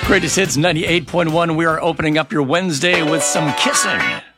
Greatest Hits 98.1. We are opening up your Wednesday with some kissing.